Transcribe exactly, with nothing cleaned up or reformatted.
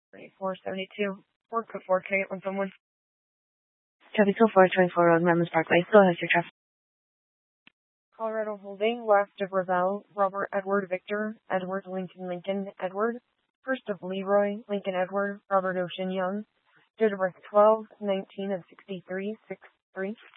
four seventy-two. Work before K when someone. Chevy Hill four twenty-four Road, Memphis Parkway. Go ahead, your traffic. Colorado Holding, west of Roselle, Robert Edward Victor, Edward Lincoln Lincoln Edward, first of Leroy, Lincoln Edward, Robert Ocean Young, date of birth twelve nineteen of sixty-three, six three.